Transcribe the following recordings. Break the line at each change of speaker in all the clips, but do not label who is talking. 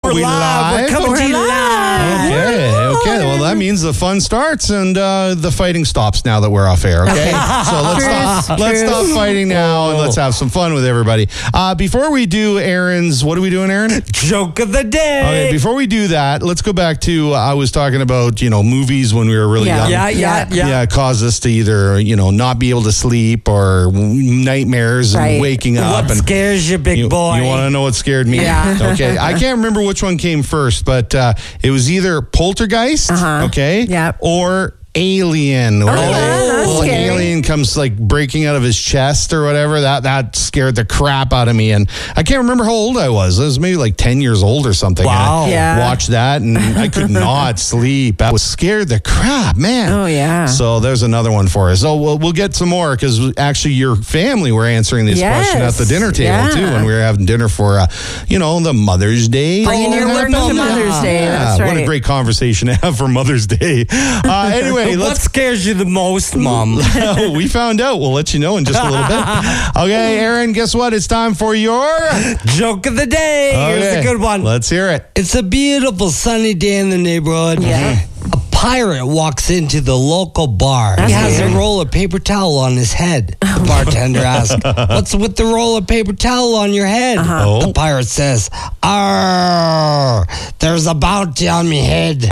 We're live. We're coming to you live.
Okay. Well, that means the fun starts and the fighting stops now that we're off air. Okay. So let's stop fighting now and let's have some fun with everybody. Before we do Aaron's, what are we doing, Aaron?
Joke of the day.
Okay. Before we do that, let's go back to I was talking about movies when we were really young.
Yeah.
It caused us to either not be able to sleep or nightmares and waking up.
What scares you, big boy?
You want to know what scared me?
Yeah.
Okay. I can't remember which one came first, but it was either Poltergeist, okay, or Alien.
That's scary.
Alien comes like breaking out of his chest or whatever. That scared the crap out of me, and I can't remember how old I was. I was maybe like 10 years old or something.
Wow.
And I watched that, and I could not sleep. I was scared the crap, man.
Oh, yeah.
So there's another one for us. So we'll get some more because actually your family were answering this question at the dinner table too when we were having dinner for the Mother's Day.
Bringing your work to Mother's Day. That's right.
What a great conversation to have for Mother's Day. Anyway.
What scares you the most, Mom?
We found out. We'll let you know in just a little bit. Okay, Aaron, guess what? It's time for your
Joke of the day. Here's a good one.
Let's hear it.
It's a beautiful sunny day in the neighborhood.
Yeah.
A pirate walks into the local bar. He has a roll of paper towel on his head. The bartender asks, "What's with the roll of paper towel on your head?" The pirate says, "Arr, there's a bounty on me head."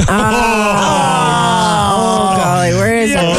Oh, golly, where is it?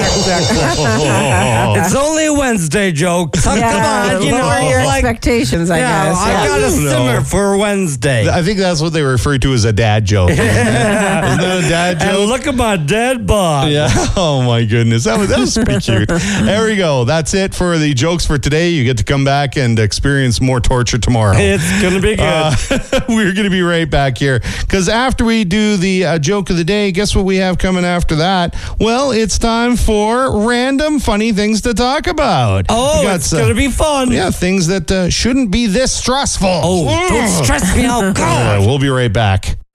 It's only a Wednesday joke. So come on,
lower your expectations, I guess.
I got to simmer for Wednesday.
I think that's what they refer to as a dad joke. Isn't that a dad joke?
And look at my dead bod.
Yeah. Oh my goodness. That was pretty cute. There we go. That's it for the jokes for today. You get to come back and experience more torture tomorrow.
It's going to be good.
We're going to be right back here because after we do the joke of the day, guess what we have coming after that? Well, it's time for random funny things to talk about.
Oh, it's going to be fun.
Yeah, things that shouldn't be this stressful.
Oh, don't stress me out. God.
We'll be right back.